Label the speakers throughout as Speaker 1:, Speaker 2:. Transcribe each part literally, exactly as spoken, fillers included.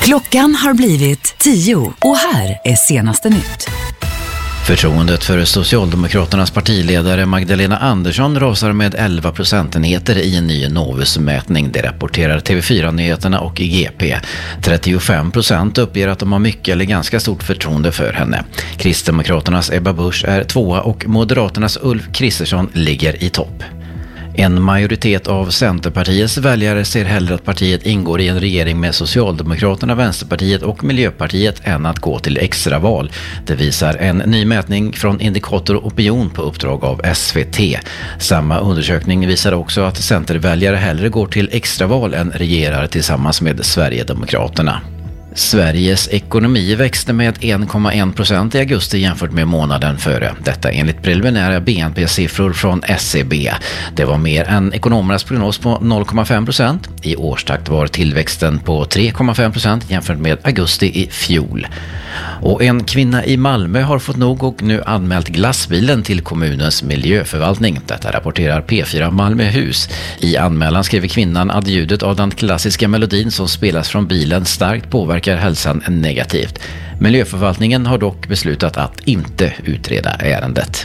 Speaker 1: Klockan har blivit tio och här är senaste nytt.
Speaker 2: Förtroendet för Socialdemokraternas partiledare Magdalena Andersson rasar med elva procentenheter i en ny Novus-mätning. Det rapporterar T V fyra-nyheterna och G P. trettiofem procent uppger att de har mycket eller ganska stort förtroende för henne. Kristdemokraternas Ebba Busch är tvåa och Moderaternas Ulf Kristersson ligger i topp. En majoritet av Centerpartiets väljare ser hellre att partiet ingår i en regering med Socialdemokraterna, Vänsterpartiet och Miljöpartiet än att gå till extraval. Det visar en ny mätning från Indikator Opinion på uppdrag av S V T. Samma undersökning visar också att Centerväljare hellre går till extraval än regerar tillsammans med Sverigedemokraterna. Sveriges ekonomi växte med en komma en procent i augusti jämfört med månaden före. Detta enligt preliminära B N P-siffror från S E B. Det var mer än ekonomernas prognos på noll komma fem procent. I årstakt var tillväxten på tre komma fem procent jämfört med augusti i fjol. Och en kvinna i Malmö har fått nog och nu anmält glassbilen till kommunens miljöförvaltning. Detta rapporterar P fyra Malmöhus. I anmälan skriver kvinnan att ljudet av den klassiska melodin som spelas från bilen starkt påverkar hälsan negativt. Miljöförvaltningen har dock beslutat att inte utreda ärendet.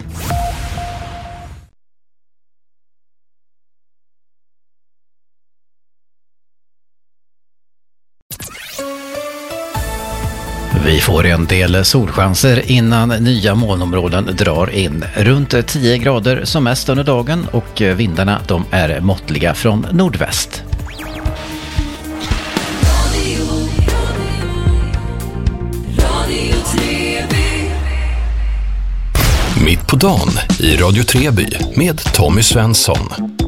Speaker 2: Vi får en del solchanser innan nya molnområden drar in. Runt tio grader som mest under dagen och vindarna de är måttliga från nordväst.
Speaker 3: Mitt på dagen i Radio Treby med Tommy Svensson.